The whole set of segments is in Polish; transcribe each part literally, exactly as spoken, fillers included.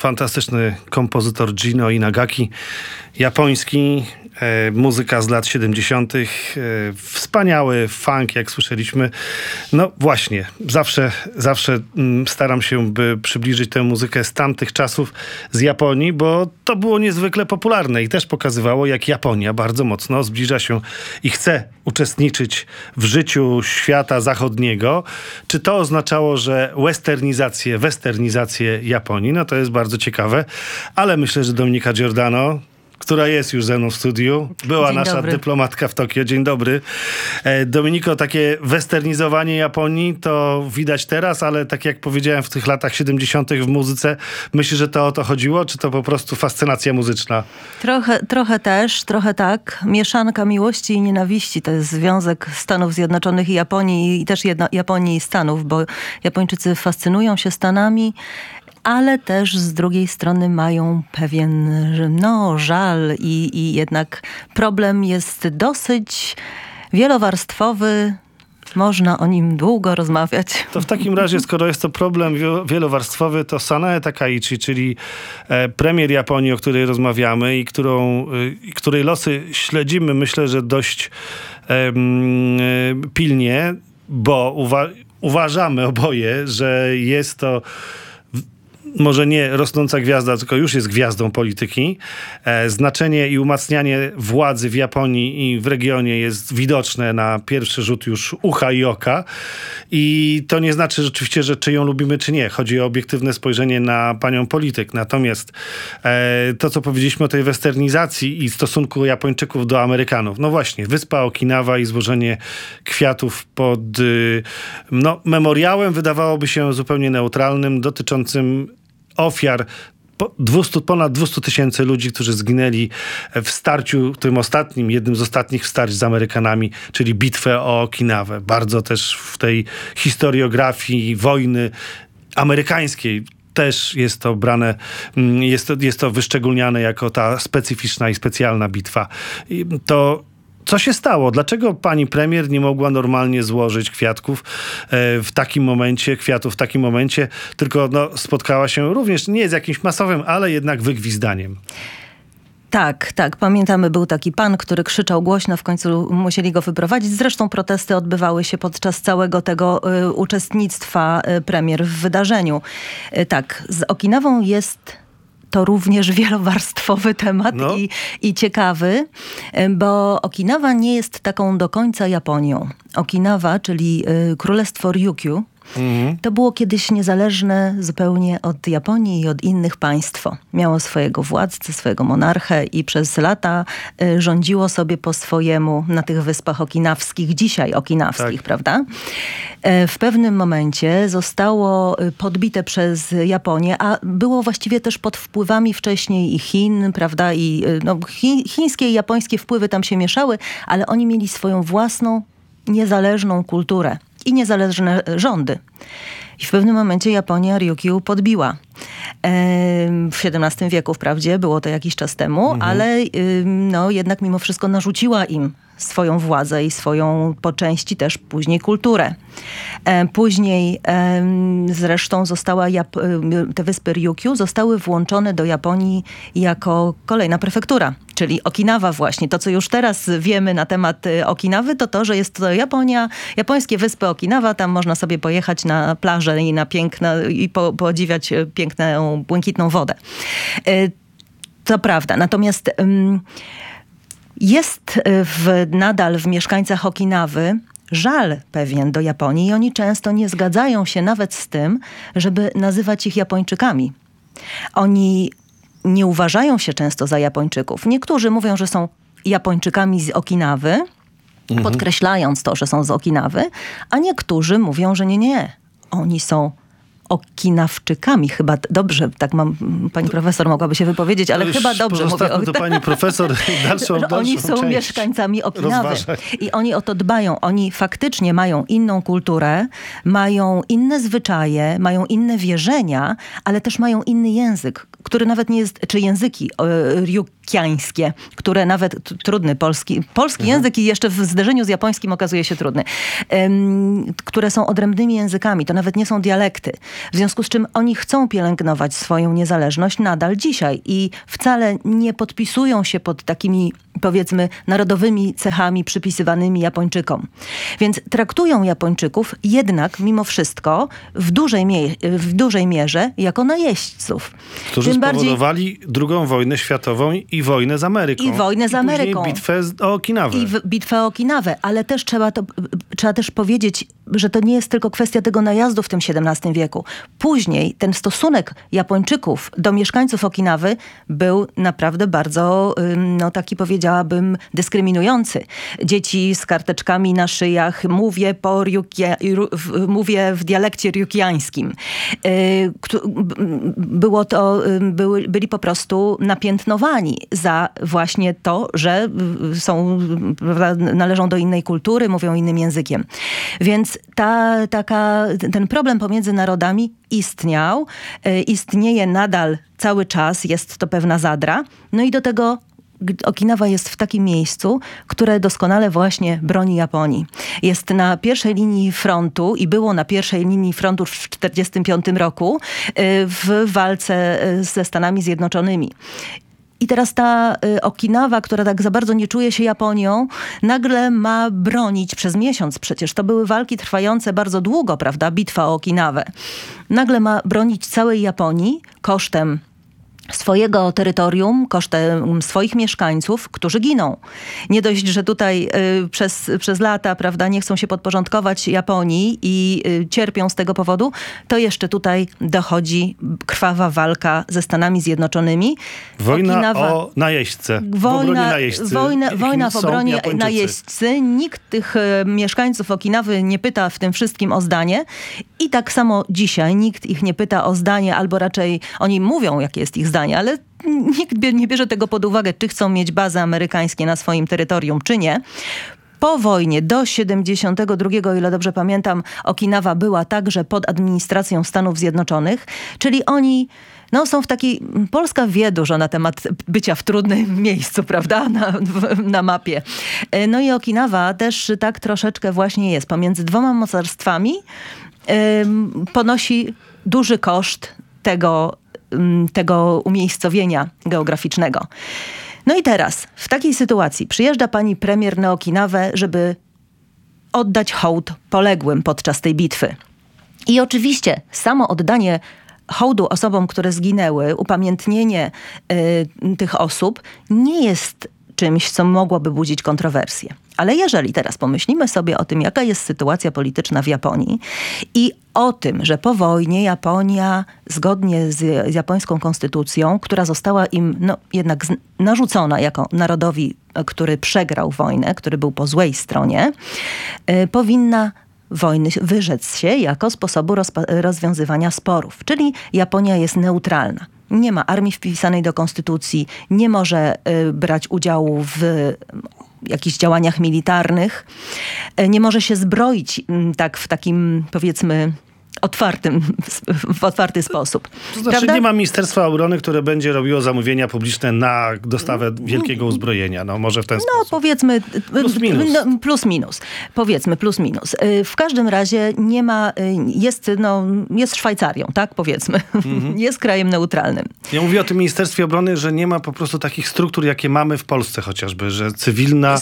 fantastyczny kompozytor Gino Inagaki, japoński, e, muzyka z lat siedemdziesiątych. E, wspaniały funk, jak słyszeliśmy. No właśnie, zawsze, zawsze mm, staram się, by przybliżyć tę muzykę z tamtych czasów z Japonii, bo to było niezwykle popularne i też pokazywało, jak Japonia bardzo mocno zbliża się i chce uczestniczyć w życiu świata zachodniego. Czy to oznaczało, że westernizację, westernizację Japonii? No to jest bardzo ciekawe, ale myślę, że Dominika Giordano, która jest już ze mną w studiu, była Dzień nasza dobry. dyplomatka w Tokio. Dzień dobry. E, Dominiko, takie westernizowanie Japonii to widać teraz, ale tak jak powiedziałem, w tych latach siedemdziesiątych w muzyce, myślisz, że to o to chodziło, czy to po prostu fascynacja muzyczna? Trochę, trochę też, trochę tak. Mieszanka miłości i nienawiści to jest związek Stanów Zjednoczonych i Japonii i też jedna, Japonii i Stanów, bo Japończycy fascynują się Stanami, ale też z drugiej strony mają pewien no, żal i, i jednak problem jest dosyć wielowarstwowy. Można o nim długo rozmawiać. To w takim razie, skoro jest to problem wielowarstwowy, to Sanae Takaichi, czyli e, premier Japonii, o której rozmawiamy i którą, y, której losy śledzimy, myślę, że dość e, e, pilnie, bo uwa- uważamy oboje, że jest to może nie rosnąca gwiazda, tylko już jest gwiazdą polityki. E, znaczenie i umacnianie władzy w Japonii i w regionie jest widoczne na pierwszy rzut już ucha i oka. I to nie znaczy rzeczywiście, że czy ją lubimy, czy nie. Chodzi o obiektywne spojrzenie na panią polityk. Natomiast e, to, co powiedzieliśmy o tej westernizacji i stosunku Japończyków do Amerykanów. No właśnie, wyspa Okinawa i złożenie kwiatów pod y, no, memoriałem wydawałoby się zupełnie neutralnym, dotyczącym ofiar dwieście, ponad dwieście tysięcy ludzi, którzy zginęli w starciu, tym ostatnim, jednym z ostatnich starć z Amerykanami, czyli bitwę o Okinawę. Bardzo też w tej historiografii wojny amerykańskiej też jest to brane, jest to, jest to wyszczególniane jako ta specyficzna i specjalna bitwa. I to co się stało? Dlaczego pani premier nie mogła normalnie złożyć kwiatków w takim momencie, kwiatów w takim momencie, tylko no, spotkała się również nie z jakimś masowym, ale jednak wygwizdaniem? Tak, tak. Pamiętamy, był taki pan, który krzyczał głośno, w końcu musieli go wyprowadzić. Zresztą protesty odbywały się podczas całego tego y, uczestnictwa y, premier w wydarzeniu. Y, tak, z Okinawą jest to również wielowarstwowy temat no. i, i ciekawy, bo Okinawa nie jest taką do końca Japonią. Okinawa, czyli y, Królestwo Ryukyu, mhm. to było kiedyś niezależne zupełnie od Japonii i od innych państwo. Miało swojego władcę, swojego monarchę i przez lata y, rządziło sobie po swojemu na tych wyspach okinawskich, dzisiaj okinawskich, tak. prawda? E, w pewnym momencie zostało podbite przez Japonię, a było właściwie też pod wpływami wcześniej i Chin, prawda? I no, chi, chińskie i japońskie wpływy tam się mieszały, ale oni mieli swoją własną, niezależną kulturę i niezależne rządy. I w pewnym momencie Japonia Ryukyu podbiła. W siedemnastym wieku wprawdzie, było to jakiś czas temu, mhm. ale no, jednak mimo wszystko narzuciła im swoją władzę i swoją po części też później kulturę. Później zresztą została Jap- te wyspy Ryukyu zostały włączone do Japonii jako kolejna prefektura, czyli Okinawa właśnie. To, co już teraz wiemy na temat Okinawy, to to, że jest to Japonia, japońskie wyspy Okinawa. Tam można sobie pojechać na plażę i na piękne, i po, podziwiać piękną, błękitną wodę. To prawda. Natomiast jest w, nadal w mieszkańcach Okinawy żal pewien do Japonii i oni często nie zgadzają się nawet z tym, żeby nazywać ich Japończykami. Oni nie uważają się często za Japończyków. Niektórzy mówią, że są Japończykami z Okinawy, mhm. podkreślając to, że są z Okinawy, a niektórzy mówią, że nie, nie. Oni są Okinawczykami. Chyba dobrze, tak mam, pani profesor mogłaby się wypowiedzieć, ale chyba dobrze mówię. O... to pani profesor dalszą, dalszą Oni są część mieszkańcami Okinawy. rozważań. I oni o to dbają. Oni faktycznie mają inną kulturę, mają inne zwyczaje, mają inne wierzenia, ale też mają inny język, który nawet nie jest, czy języki e, ryukiańskie, które nawet t- trudny polski, polski mhm. język i jeszcze w zderzeniu z japońskim okazuje się trudny, ym, które są odrębnymi językami. To nawet nie są dialekty. W związku z czym oni chcą pielęgnować swoją niezależność nadal dzisiaj i wcale nie podpisują się pod takimi, powiedzmy, narodowymi cechami przypisywanymi Japończykom. Więc traktują Japończyków jednak mimo wszystko w dużej, mie- w dużej mierze jako najeźdźców. Którzy Tym spowodowali bardziej... drugą wojnę światową i wojnę z Ameryką. I wojnę z I Ameryką. bitwę o Okinawę. I w, bitwę o Okinawę. Ale też trzeba, to, trzeba też powiedzieć, że to nie jest tylko kwestia tego najazdu w tym siedemnastym wieku. Później ten stosunek Japończyków do mieszkańców Okinawy był naprawdę bardzo, no taki powiedziałabym, dyskryminujący. Dzieci z karteczkami na szyjach, mówię po ryukia, mówię w dialekcie ryukiańskim. Było to, były, byli po prostu napiętnowani za właśnie to, że są, należą do innej kultury, mówią innym językiem. Więc ta, taka, ten problem pomiędzy narodami istniał, istnieje nadal cały czas, jest to pewna zadra. No i do tego Okinawa jest w takim miejscu, które doskonale właśnie broni Japonii. Jest na pierwszej linii frontu i było na pierwszej linii frontu w tysiąc dziewięćset czterdziestym piątym roku w walce ze Stanami Zjednoczonymi. I teraz ta y, Okinawa, która tak za bardzo nie czuje się Japonią, nagle ma bronić przez miesiąc. Przecież to były walki trwające bardzo długo, prawda? Bitwa o Okinawę. Nagle ma bronić całej Japonii kosztem swojego terytorium, kosztem swoich mieszkańców, którzy giną. Nie dość, że tutaj y, przez, przez lata, prawda, nie chcą się podporządkować Japonii i y, cierpią z tego powodu, to jeszcze tutaj dochodzi krwawa walka ze Stanami Zjednoczonymi. Wojna Okinawa, o najeźdźcę. Wojna, najeźdźcy. Wojna, wojna w obronie Japończycy. najeźdźcy. Nikt tych y, mieszkańców Okinawy nie pyta w tym wszystkim o zdanie. I tak samo dzisiaj nikt ich nie pyta o zdanie, albo raczej oni mówią, jakie jest ich zdanie, ale nikt nie bierze tego pod uwagę, czy chcą mieć bazy amerykańskie na swoim terytorium, czy nie. Po wojnie do siedemdziesiątego drugiego, o ile dobrze pamiętam, Okinawa była także pod administracją Stanów Zjednoczonych, czyli oni no, są w takiej... Polska wie dużo na temat bycia w trudnym miejscu, prawda, na, na mapie. No i Okinawa też tak troszeczkę właśnie jest pomiędzy dwoma mocarstwami, ym, ponosi duży koszt tego, ym, tego umiejscowienia geograficznego. No i teraz, w takiej sytuacji przyjeżdża pani premier na Okinawę, żeby oddać hołd poległym podczas tej bitwy. I oczywiście samo oddanie hołdu osobom, które zginęły, upamiętnienie y, tych osób nie jest czymś, co mogłoby budzić kontrowersje. Ale jeżeli teraz pomyślimy sobie o tym, jaka jest sytuacja polityczna w Japonii i o tym, że po wojnie Japonia, zgodnie z, z japońską konstytucją, która została im no, jednak z, narzucona jako narodowi, który przegrał wojnę, który był po złej stronie, y, powinna wojny wyrzec się jako sposobu rozpa- rozwiązywania sporów. Czyli Japonia jest neutralna. Nie ma armii wpisanej do konstytucji, nie może y, brać udziału w y, jakichś działaniach militarnych, y, nie może się zbroić y, tak w takim, powiedzmy, otwartym, w otwarty sposób. To znaczy Prawda? Nie ma Ministerstwa Obrony, które będzie robiło zamówienia publiczne na dostawę wielkiego uzbrojenia. No może w ten no, sposób. No powiedzmy plus minus. No, plus minus. Powiedzmy plus minus. W każdym razie nie ma, jest, no, jest Szwajcarią, tak powiedzmy. Mm-hmm. Jest krajem neutralnym. Ja mówię o tym Ministerstwie Obrony, że nie ma po prostu takich struktur, jakie mamy w Polsce chociażby, że cywilna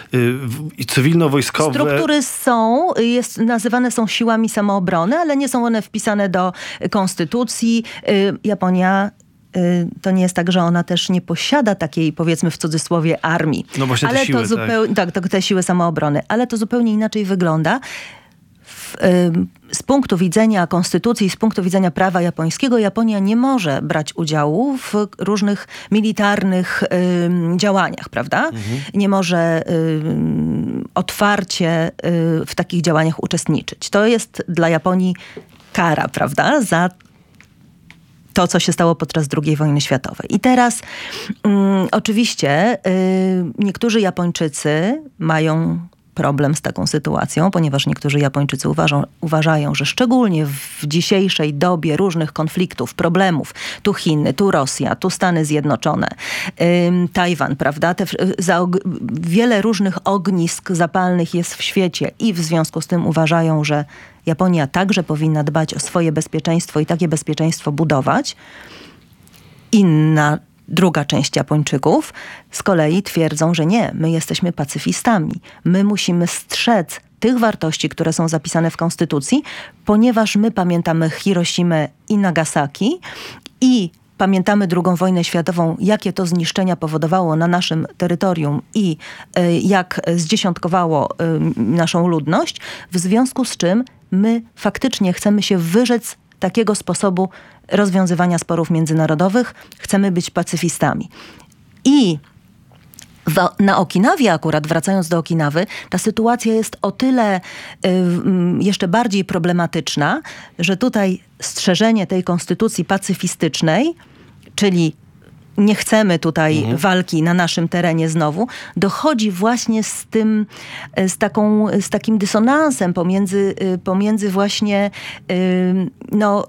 i cywilno-wojskowe... Struktury są, jest, nazywane są siłami samoobrony, ale nie są one wpisane do konstytucji. Japonia, to nie jest tak, że ona też nie posiada takiej, powiedzmy w cudzysłowie, armii. No właśnie te ale siły, to zupełnie, tak. tak, te siły samoobrony. Ale to zupełnie inaczej wygląda. W, z punktu widzenia konstytucji, z punktu widzenia prawa japońskiego, Japonia nie może brać udziału w różnych militarnych y, działaniach, prawda? Mhm. Nie może y, otwarcie y, w takich działaniach uczestniczyć. To jest dla Japonii kara, prawda? Za to, co się stało podczas drugiej wojny światowej. I teraz y, oczywiście y, niektórzy Japończycy mają problem z taką sytuacją, ponieważ niektórzy Japończycy uważą, uważają, że szczególnie w dzisiejszej dobie różnych konfliktów, problemów, tu Chiny, tu Rosja, tu Stany Zjednoczone, ym, Tajwan, prawda? Te, za, wiele różnych ognisk zapalnych jest w świecie i w związku z tym uważają, że Japonia także powinna dbać o swoje bezpieczeństwo i takie bezpieczeństwo budować. Inna, druga część Japończyków z kolei twierdzą, że nie, my jesteśmy pacyfistami. My musimy strzec tych wartości, które są zapisane w Konstytucji, ponieważ my pamiętamy Hiroshimę i Nagasaki i pamiętamy drugą wojnę światową, jakie to zniszczenia powodowało na naszym terytorium i y, jak zdziesiątkowało y, naszą ludność, w związku z czym my faktycznie chcemy się wyrzec takiego sposobu rozwiązywania sporów międzynarodowych, chcemy być pacyfistami. I w, na Okinawie akurat, wracając do Okinawy, ta sytuacja jest o tyle y, jeszcze bardziej problematyczna, że tutaj strzeżenie tej konstytucji pacyfistycznej, czyli nie chcemy tutaj mhm. walki na naszym terenie znowu, dochodzi właśnie z tym, z, taką, z takim dysonansem pomiędzy, pomiędzy właśnie y, no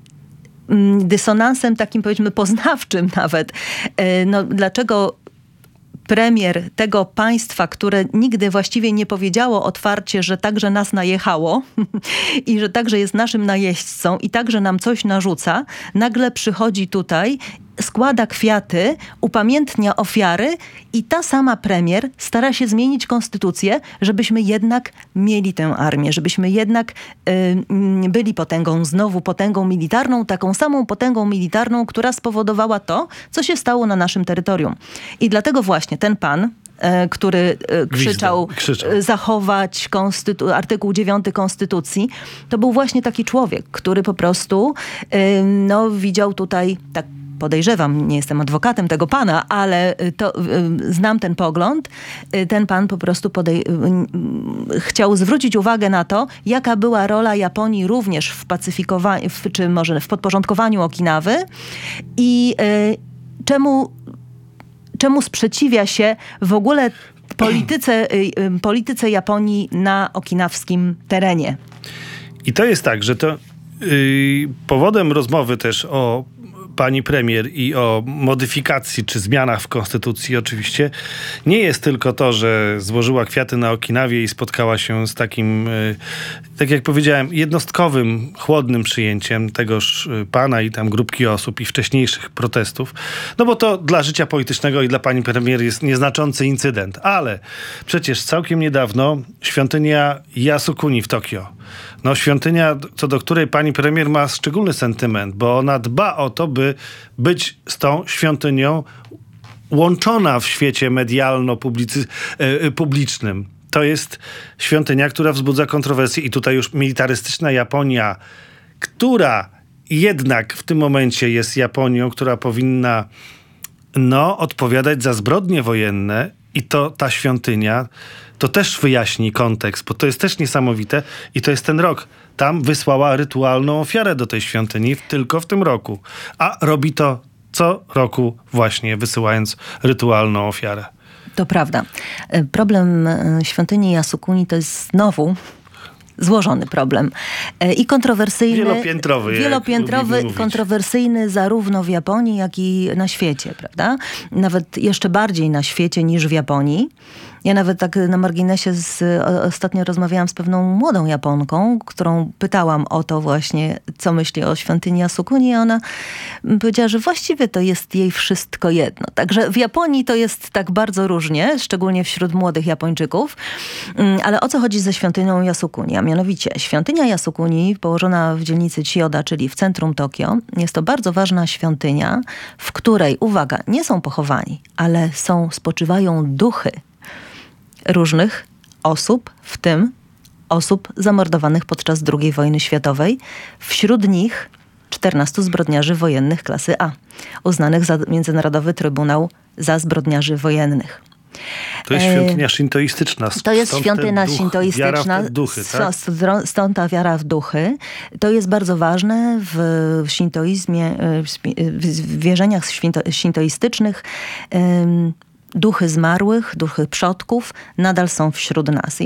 dysonansem takim, powiedzmy, poznawczym nawet. No, dlaczego premier tego państwa, które nigdy właściwie nie powiedziało otwarcie, że także nas najechało i że także jest naszym najeźdźcą i także nam coś narzuca, nagle przychodzi tutaj, składa kwiaty, upamiętnia ofiary i ta sama premier stara się zmienić konstytucję, żebyśmy jednak mieli tę armię, żebyśmy jednak y, byli potęgą, znowu potęgą militarną, taką samą potęgą militarną, która spowodowała to, co się stało na naszym terytorium. I dlatego właśnie ten pan, który krzyczał, krzyczał. zachować konstytu- artykuł dziewiąty Konstytucji, to był właśnie taki człowiek, który po prostu y, no, widział tutaj tak. Podejrzewam, nie jestem adwokatem tego pana, ale to, y, znam ten pogląd. Y, ten pan po prostu podej- y, chciał zwrócić uwagę na to, jaka była rola Japonii również w pacyfikowaniu, w, czy może w podporządkowaniu Okinawy i y, czemu, czemu sprzeciwia się w ogóle polityce, y, y, polityce Japonii na okinawskim terenie. I to jest tak, że to y, powodem rozmowy też o pani premier i o modyfikacji czy zmianach w konstytucji oczywiście nie jest tylko to, że złożyła kwiaty na Okinawie i spotkała się z takim, tak jak powiedziałem, jednostkowym, chłodnym przyjęciem tegoż pana i tam grupki osób i wcześniejszych protestów. No bo to dla życia politycznego i dla pani premier jest nieznaczący incydent. Ale przecież całkiem niedawno świątynia Yasukuni w Tokio. No świątynia, co do której pani premier ma szczególny sentyment, bo ona dba o to, by być z tą świątynią łączona w świecie medialno-publicznym. To jest świątynia, która wzbudza kontrowersje i tutaj już militarystyczna Japonia, która jednak w tym momencie jest Japonią, która powinna no, odpowiadać za zbrodnie wojenne i to ta świątynia to też wyjaśni kontekst, bo to jest też niesamowite i to jest ten rok. Tam wysłała rytualną ofiarę do tej świątyni tylko w tym roku. A robi to co roku właśnie wysyłając rytualną ofiarę. To prawda. Problem świątyni Yasukuni to jest znowu złożony problem i kontrowersyjny. Wielopiętrowy. Wielopiętrowy, kontrowersyjny zarówno w Japonii, jak i na świecie, prawda? Nawet jeszcze bardziej na świecie niż w Japonii. Ja nawet tak na marginesie z, ostatnio rozmawiałam z pewną młodą Japonką, którą pytałam o to właśnie, co myśli o świątyni Yasukuni, a ona powiedziała, że właściwie to jest jej wszystko jedno. Także w Japonii to jest tak bardzo różnie, szczególnie wśród młodych Japończyków. Ale o co chodzi ze świątynią Yasukuni? A mianowicie świątynia Yasukuni położona w dzielnicy Chiyoda, czyli w centrum Tokio, jest to bardzo ważna świątynia, w której, uwaga, nie są pochowani, ale są, spoczywają duchy różnych osób, w tym osób zamordowanych podczas drugiej wojny światowej. Wśród nich czternastu zbrodniarzy wojennych klasy A, uznanych za Międzynarodowy Trybunał za zbrodniarzy wojennych. To jest świątynia szintoistyczna. To jest świątynia duch, szintoistyczna. Wiara w duchy, tak? Stąd ta wiara w duchy. To jest bardzo ważne w szintoizmie, w wierzeniach szintoistycznych. Duchy zmarłych, duchy przodków nadal są wśród nas. I one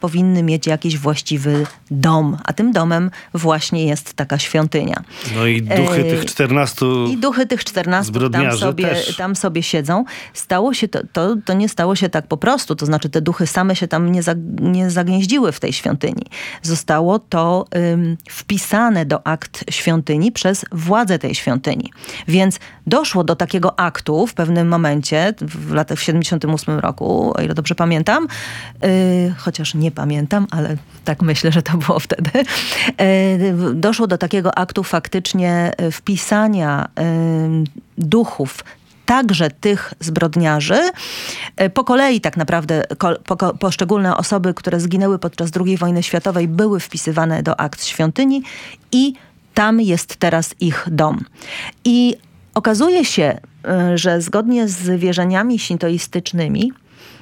powinny mieć jakiś właściwy dom, a tym domem właśnie jest taka świątynia. No i duchy tych czternastu I duchy tych czternastu tam sobie, tam sobie siedzą. Stało się to, to, to nie stało się tak po prostu, to znaczy te duchy same się tam nie, za, nie zagnieździły w tej świątyni. Zostało to ym, wpisane do akt świątyni przez władze tej świątyni. Więc doszło do takiego aktu w pewnym momencie, w latach w siedemdziesiątym ósmym roku, o ile dobrze pamiętam, yy, chociaż nie pamiętam, ale tak myślę, że to było wtedy. Yy, doszło do takiego aktu faktycznie wpisania yy, duchów, także tych zbrodniarzy, po kolei tak naprawdę po, poszczególne osoby, które zginęły podczas drugiej wojny światowej, były wpisywane do akt świątyni i tam jest teraz ich dom. I okazuje się, że zgodnie z wierzeniami sintoistycznymi,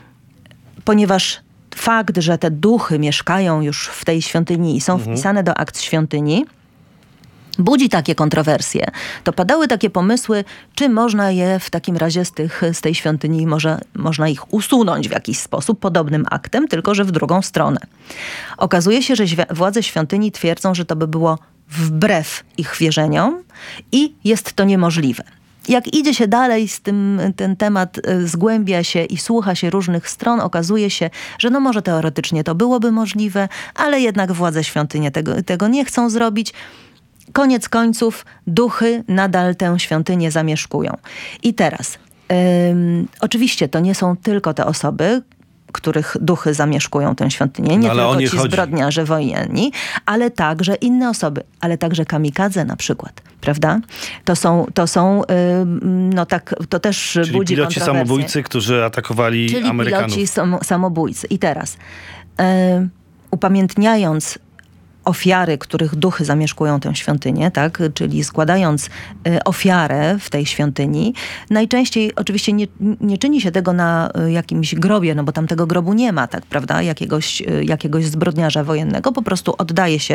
ponieważ fakt, że te duchy mieszkają już w tej świątyni i są mhm. wpisane do akt świątyni, budzi takie kontrowersje, to padały takie pomysły, czy można je w takim razie z, tych, z tej świątyni, może można ich usunąć w jakiś sposób podobnym aktem, tylko że w drugą stronę. Okazuje się, że świ- władze świątyni twierdzą, że to by było wbrew ich wierzeniom i jest to niemożliwe. Jak idzie się dalej z tym, ten temat zgłębia się i słucha się różnych stron, okazuje się, że no może teoretycznie to byłoby możliwe, ale jednak władze świątyni tego, tego nie chcą zrobić. Koniec końców duchy nadal tę świątynię zamieszkują. I teraz, ym, oczywiście to nie są tylko te osoby, których duchy zamieszkują tę świątynię, nie no, tylko ci chodzi. zbrodniarze wojenni, ale także inne osoby, ale także kamikadze na przykład, prawda? To są, to są ym, no tak, to też Czyli budzi piloci kontrowersje. samobójcy, którzy atakowali Czyli Amerykanów. piloci sam, samobójcy. I teraz, y, upamiętniając ofiary, których duchy zamieszkują tę świątynię, tak? Czyli składając y, ofiarę w tej świątyni, najczęściej oczywiście nie, nie czyni się tego na y, jakimś grobie, no bo tam tego grobu nie ma, tak, prawda? Jakiegoś, y, jakiegoś zbrodniarza wojennego, po prostu oddaje się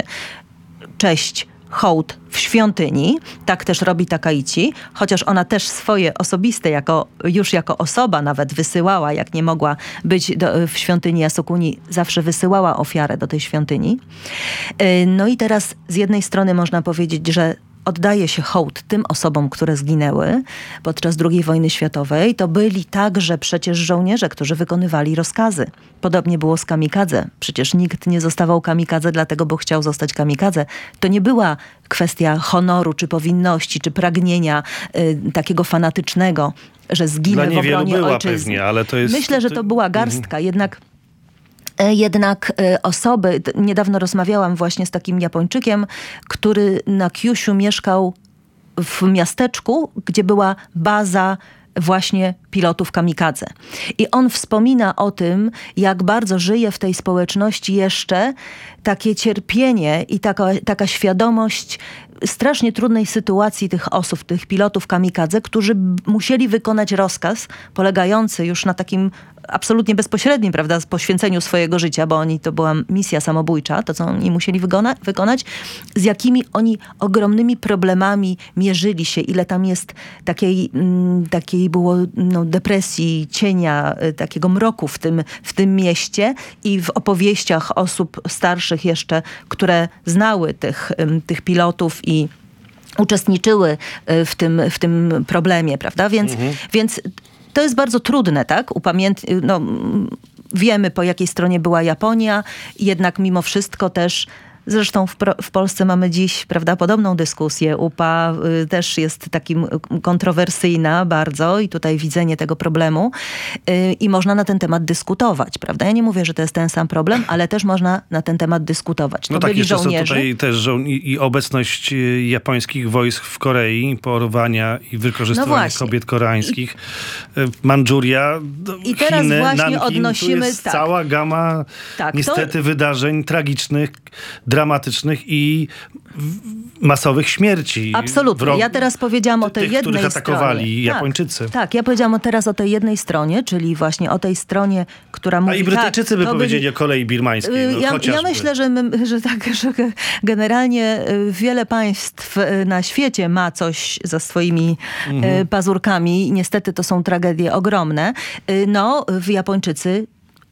cześć, hołd w świątyni. Tak też robi Takaichi, chociaż ona też swoje osobiste, jako, już jako osoba nawet wysyłała, jak nie mogła być do, w świątyni Yasukuni, zawsze wysyłała ofiarę do tej świątyni. No i teraz z jednej strony można powiedzieć, że oddaje się hołd tym osobom, które zginęły podczas drugiej wojny światowej. To byli także przecież żołnierze, którzy wykonywali rozkazy. Podobnie było z kamikadze. Przecież nikt nie zostawał kamikadze dlatego, bo chciał zostać kamikadze. To nie była kwestia honoru, czy powinności, czy pragnienia y, takiego fanatycznego, że zginę w obronie była ojczyzny. Pewnie, ale to jest... Myślę, że to była garstka, mhm. jednak... Jednak osoby, niedawno rozmawiałam właśnie z takim Japończykiem, który na Kyushu mieszkał w miasteczku, gdzie była baza właśnie pilotów kamikadze. I on wspomina o tym, jak bardzo żyje w tej społeczności jeszcze takie cierpienie i taka, taka świadomość strasznie trudnej sytuacji tych osób, tych pilotów kamikadze, którzy musieli wykonać rozkaz polegający już na takim absolutnie bezpośrednim, prawda, poświęceniu swojego życia, bo oni, to była misja samobójcza, to co oni musieli wygona- wykonać, z jakimi oni ogromnymi problemami mierzyli się, ile tam jest takiej, m, takiej było no, depresji, cienia, y, takiego mroku w tym, w tym mieście i w opowieściach osób starszych jeszcze, które znały tych, y, tych pilotów i uczestniczyły y, w tym, w tym problemie, prawda, więc, mhm. więc to jest bardzo trudne, tak? Upamięt- no, wiemy, po jakiej stronie była Japonia, jednak mimo wszystko też, zresztą w, pro- w Polsce mamy dziś, prawda, podobną dyskusję. U P A y, też jest takim kontrowersyjna bardzo i tutaj widzenie tego problemu y, i można na ten temat dyskutować, prawda? Ja nie mówię, że to jest ten sam problem, ale też można na ten temat dyskutować. To no tak, byli jeszcze żołnierze. są tutaj też żo- i, i obecność y, japońskich wojsk w Korei, porwania i wykorzystywania no kobiet koreańskich. Y, Mandżuria, I teraz Chiny, właśnie Nankin, odnosimy... tu jest tak. cała gama tak, niestety to... wydarzeń tragicznych, dramatycznych i masowych śmierci. Absolutnie. Wrog- ja teraz powiedziałam o tej tych, jednej których atakowali stronie. Japończycy. Tak, tak, ja powiedziałam teraz o tej jednej stronie, czyli właśnie o tej stronie, która mówi... A i Brytyjczycy tak, by byli... powiedzieli o kolei birmańskiej. No, ja, chociażby. ja myślę, że, my, że tak, że generalnie wiele państw na świecie ma coś za swoimi mhm. pazurkami. Niestety to są tragedie ogromne. No, w Japończycy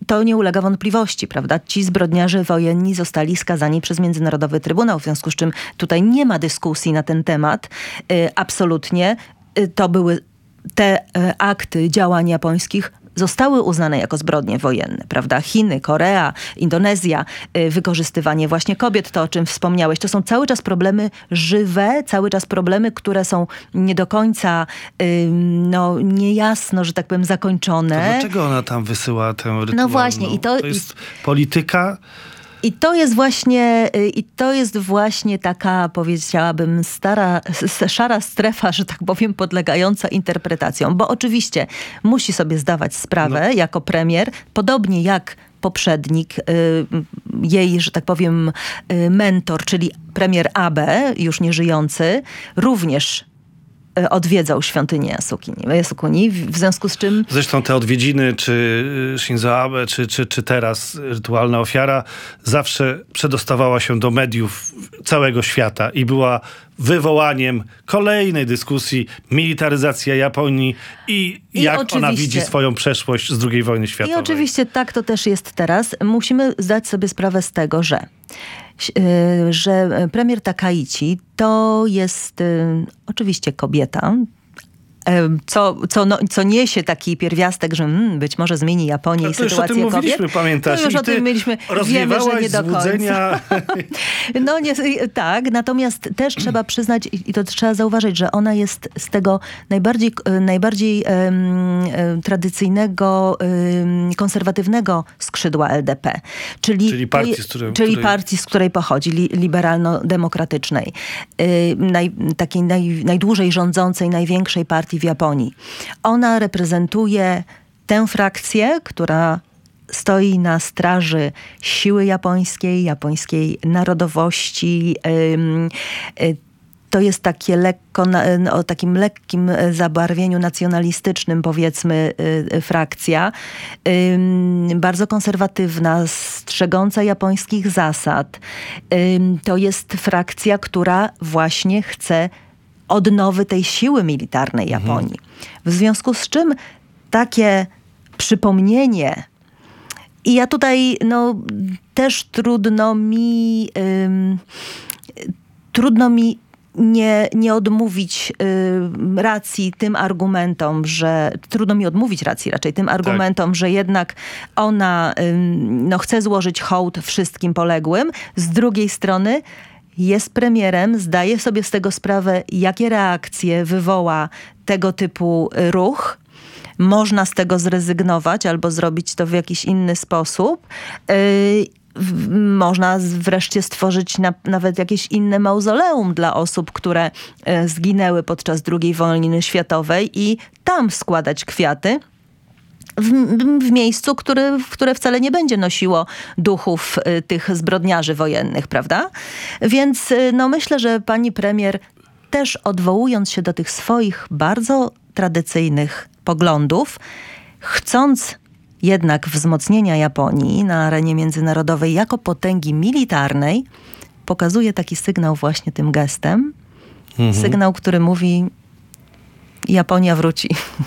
to nie ulega wątpliwości, prawda? Ci zbrodniarze wojenni zostali skazani przez Międzynarodowy Trybunał, w związku z czym tutaj nie ma dyskusji na ten temat. Absolutnie. To były te akty działań japońskich zostały uznane jako zbrodnie wojenne, prawda? Chiny, Korea, Indonezja, wykorzystywanie właśnie kobiet, to o czym wspomniałeś, to są cały czas problemy żywe, cały czas problemy, które są nie do końca no, niejasno, że tak powiem, zakończone. To dlaczego ona tam wysyła tę rytualną? No właśnie. I to, to jest polityka... I to jest właśnie, i to jest właśnie taka, powiedziałabym, stara, szara strefa, że tak powiem, podlegająca interpretacjom. Bo oczywiście musi sobie zdawać sprawę no. jako premier, podobnie jak poprzednik, jej, że tak powiem, mentor, czyli premier Abe, już nieżyjący, również odwiedzał świątynię Yasukuni, Yasukuni, w związku z czym... Zresztą te odwiedziny, czy Shinzo Abe, czy, czy, czy teraz rytualna ofiara, zawsze przedostawała się do mediów całego świata i była wywołaniem kolejnej dyskusji, militaryzacja Japonii i, I jak ona widzi swoją przeszłość z drugiej wojny światowej. I oczywiście tak to też jest teraz. Musimy zdać sobie sprawę z tego, że że premier Takaichi to jest y, oczywiście kobieta, Co, co, no, co niesie taki pierwiastek, że hmm, być może zmieni Japonię i sytuację kobiet. To już o tym mówiliśmy, pamiętasz? To już I o tym mieliśmy. Wiemy, że nie do końca. No nie, tak, natomiast też trzeba przyznać i to trzeba zauważyć, że ona jest z tego najbardziej, najbardziej um, tradycyjnego, um, konserwatywnego skrzydła L D P. Czyli, czyli partii, z której, czyli której... partii, z której pochodzi, li, liberalno-demokratycznej. Yy, naj, takiej naj, najdłużej rządzącej, największej partii w Japonii. Ona reprezentuje tę frakcję, która stoi na straży siły japońskiej, japońskiej narodowości. To jest takie lekko, o takim lekkim zabarwieniu nacjonalistycznym, powiedzmy, frakcja. Bardzo konserwatywna, strzegąca japońskich zasad. To jest frakcja, która właśnie chce odnowy tej siły militarnej Japonii. Mhm. W związku z czym takie przypomnienie i ja tutaj no, też trudno mi ym, trudno mi nie, nie odmówić y, racji tym argumentom, że trudno mi odmówić racji raczej tym argumentom, tak. że jednak ona y, no, chce złożyć hołd wszystkim poległym. Z drugiej strony jest premierem, zdaje sobie z tego sprawę, jakie reakcje wywoła tego typu ruch. Można z tego zrezygnować albo zrobić to w jakiś inny sposób. Yy, można wreszcie stworzyć na, nawet jakieś inne mauzoleum dla osób, które y, zginęły podczas drugiej wojny światowej i tam składać kwiaty. W, w miejscu, który, które wcale nie będzie nosiło duchów y, tych zbrodniarzy wojennych, prawda? Więc y, no myślę, że pani premier też odwołując się do tych swoich bardzo tradycyjnych poglądów, chcąc jednak wzmocnienia Japonii na arenie międzynarodowej jako potęgi militarnej, pokazuje taki sygnał właśnie tym gestem. Mhm. Sygnał, który mówi: Japonia wróci.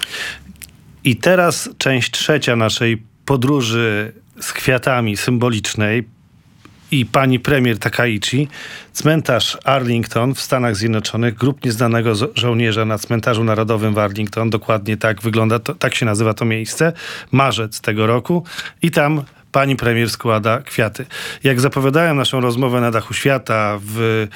I teraz część trzecia naszej podróży z kwiatami symbolicznej i pani premier Takaichi. Cmentarz Arlington w Stanach Zjednoczonych. Grób nieznanego żołnierza na cmentarzu narodowym w Arlington. Dokładnie tak wygląda, to, tak się nazywa to miejsce. Marzec tego roku. I tam pani premier składa kwiaty. Jak zapowiadałem naszą rozmowę na dachu świata w,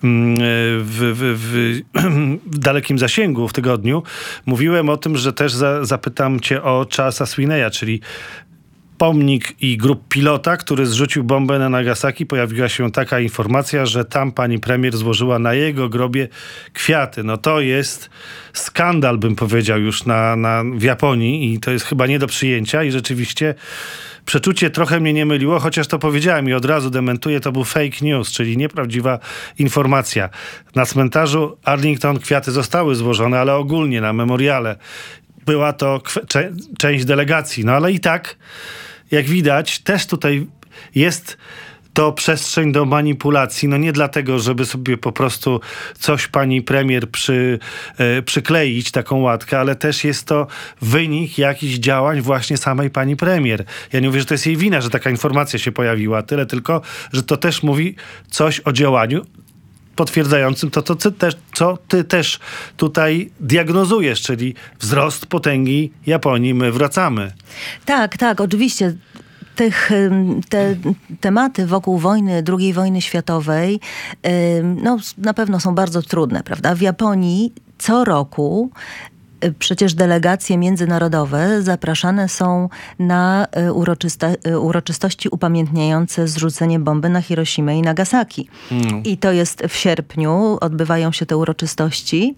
w, w, w, w dalekim zasięgu w tygodniu, mówiłem o tym, że też za, zapytam cię o Charlesa Sweeneya, czyli pomnik i grób pilota, który zrzucił bombę na Nagasaki. Pojawiła się taka informacja, że tam pani premier złożyła na jego grobie kwiaty. No to jest skandal, bym powiedział, już na, na, w Japonii i to jest chyba nie do przyjęcia i rzeczywiście przeczucie trochę mnie nie myliło, chociaż to powiedziałem i od razu dementuję, to był fake news, czyli nieprawdziwa informacja. Na cmentarzu Arlington kwiaty zostały złożone, ale ogólnie na memoriale była to cze- część delegacji. No ale i tak, jak widać, też tutaj jest to przestrzeń do manipulacji. No nie dlatego, żeby sobie po prostu coś pani premier przy, e, przykleić, taką łatkę, ale też jest to wynik jakichś działań właśnie samej pani premier. Ja nie mówię, że to jest jej wina, że taka informacja się pojawiła. Tyle tylko, że to też mówi coś o działaniu potwierdzającym to, to ty też, co ty też tutaj diagnozujesz, czyli wzrost potęgi Japonii. My wracamy. Tak, tak, oczywiście. Tych, te tematy wokół wojny, drugiej wojny światowej, no, na pewno są bardzo trudne, prawda? W Japonii co roku przecież delegacje międzynarodowe zapraszane są na uroczysta- uroczystości upamiętniające zrzucenie bomby na Hiroshimę i Nagasaki. Mm. I to jest w sierpniu, odbywają się te uroczystości.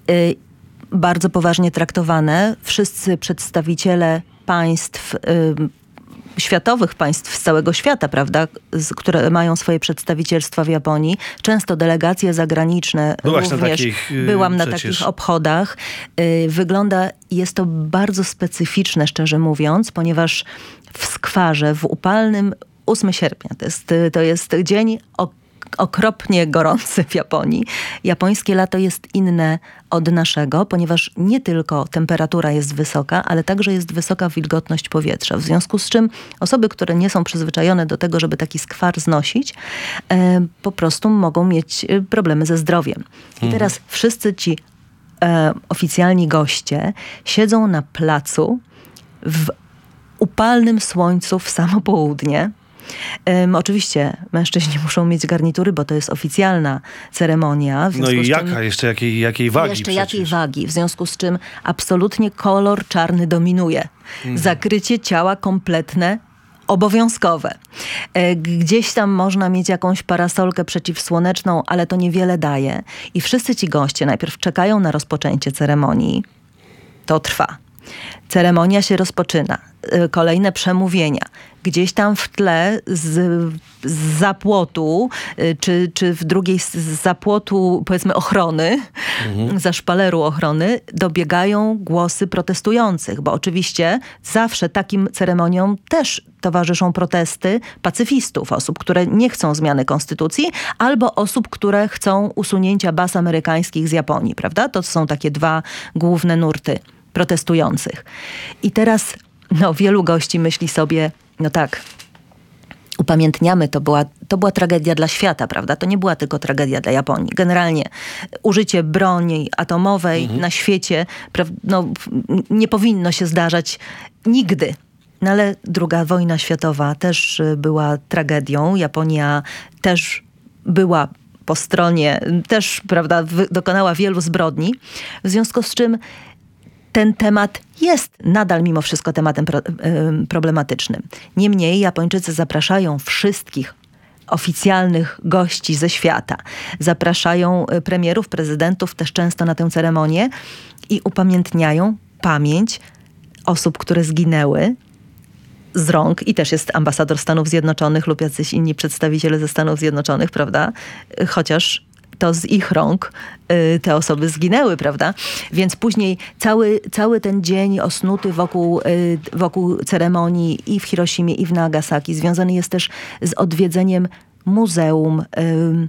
Bardzo poważnie traktowane. Wszyscy przedstawiciele państw światowych państw z całego świata, prawda, z, które mają swoje przedstawicielstwa w Japonii. Często delegacje zagraniczne Byłaś również. Na takich, yy, byłam na przecież. takich obchodach. Yy, wygląda, jest to bardzo specyficzne, szczerze mówiąc, ponieważ w skwarze, w upalnym ósmego sierpnia, to jest, to jest dzień o okropnie gorący w Japonii. Japońskie lato jest inne od naszego, ponieważ nie tylko temperatura jest wysoka, ale także jest wysoka wilgotność powietrza. W związku z czym osoby, które nie są przyzwyczajone do tego, żeby taki skwar znosić, e, po prostu mogą mieć problemy ze zdrowiem. I mhm. teraz wszyscy ci e, oficjalni goście siedzą na placu w upalnym słońcu w samo południe. Um, oczywiście mężczyźni muszą mieć garnitury, bo to jest oficjalna ceremonia. W no i jaka? Czym, jeszcze jakiej, jakiej wagi Jeszcze przecież. jakiej wagi, w związku z czym absolutnie kolor czarny dominuje. Mhm. Zakrycie ciała kompletne, obowiązkowe. Gdzieś tam można mieć jakąś parasolkę przeciwsłoneczną, ale to niewiele daje. I wszyscy ci goście najpierw czekają na rozpoczęcie ceremonii. To trwa. Ceremonia się rozpoczyna. Kolejne przemówienia. Gdzieś tam w tle z, z zapłotu, czy, czy w drugiej z zapłotu, powiedzmy, ochrony, mhm. za szpaleru ochrony, dobiegają głosy protestujących, bo oczywiście zawsze takim ceremoniom też towarzyszą protesty pacyfistów, osób, które nie chcą zmiany konstytucji, albo osób, które chcą usunięcia baz amerykańskich z Japonii, prawda? To są takie dwa główne nurty protestujących. I teraz no, wielu gości myśli sobie, no tak, upamiętniamy, to była, to była tragedia dla świata, prawda? To nie była tylko tragedia dla Japonii. Generalnie użycie broni atomowej mhm. na świecie no, nie powinno się zdarzać nigdy. No ale druga wojna światowa też była tragedią. Japonia też była po stronie, też, prawda, dokonała wielu zbrodni. W związku z czym ten temat jest nadal mimo wszystko tematem pro, y, problematycznym. Niemniej Japończycy zapraszają wszystkich oficjalnych gości ze świata. Zapraszają premierów, prezydentów też często na tę ceremonię i upamiętniają pamięć osób, które zginęły z rąk, i też jest ambasador Stanów Zjednoczonych lub jacyś inni przedstawiciele ze Stanów Zjednoczonych, prawda? Chociaż to z ich rąk y, te osoby zginęły, prawda? Więc później cały, cały ten dzień osnuty wokół, y, wokół ceremonii i w Hiroshimie, i w Nagasaki związany jest też z odwiedzeniem muzeum, y,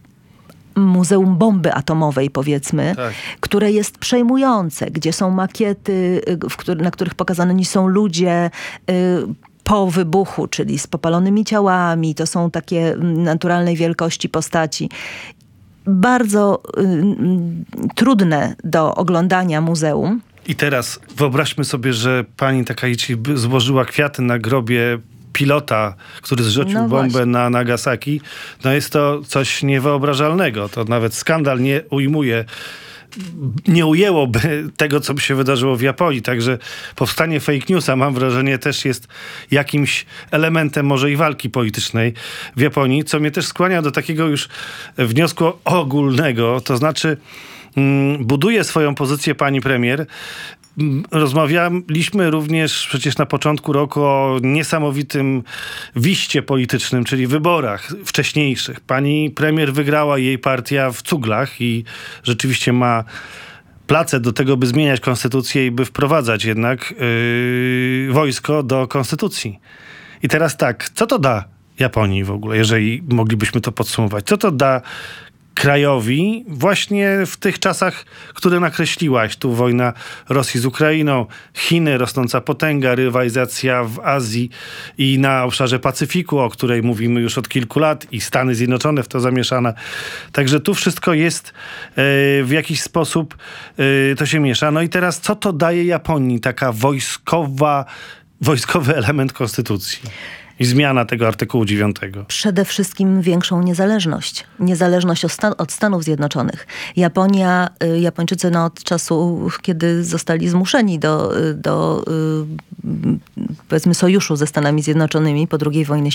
Muzeum Bomby Atomowej, powiedzmy, tak. które jest przejmujące, gdzie są makiety, w których, na których pokazani są ludzie y, po wybuchu, czyli z popalonymi ciałami. To są takie naturalnej wielkości postaci. Bardzo y, trudne do oglądania muzeum. I teraz wyobraźmy sobie, że pani Takaichi złożyła kwiaty na grobie pilota, który zrzucił no bombę właśnie. na Nagasaki. No jest to coś niewyobrażalnego. To nawet skandal nie ujmuje, nie ujęłoby tego, co by się wydarzyło w Japonii. Także powstanie fake newsa, mam wrażenie, też jest jakimś elementem może i walki politycznej w Japonii, co mnie też skłania do takiego już wniosku ogólnego. To znaczy mm, buduje swoją pozycję pani premier. Rozmawialiśmy również przecież na początku roku o niesamowitym wiście politycznym, czyli wyborach wcześniejszych. Pani premier wygrała, jej partia w cuglach i rzeczywiście ma place do tego, by zmieniać konstytucję i by wprowadzać jednak yy, wojsko do konstytucji. I teraz tak, co to da Japonii w ogóle, jeżeli moglibyśmy to podsumować? Co to da krajowi właśnie w tych czasach, które nakreśliłaś? Tu wojna Rosji z Ukrainą, Chiny, rosnąca potęga, rywalizacja w Azji i na obszarze Pacyfiku, o której mówimy już od kilku lat, i Stany Zjednoczone w to zamieszane. Także tu wszystko jest e, w jakiś sposób, e, to się miesza. No i teraz co to daje Japonii? Taka wojskowa, wojskowy element konstytucji. I zmiana tego artykułu dziewiątego. Przede wszystkim większą niezależność. Niezależność od, Stan- od Stanów Zjednoczonych. Japonia, y, Japończycy no, od czasu, kiedy zostali zmuszeni do, do y, powiedzmy sojuszu ze Stanami Zjednoczonymi po drugiej wojnie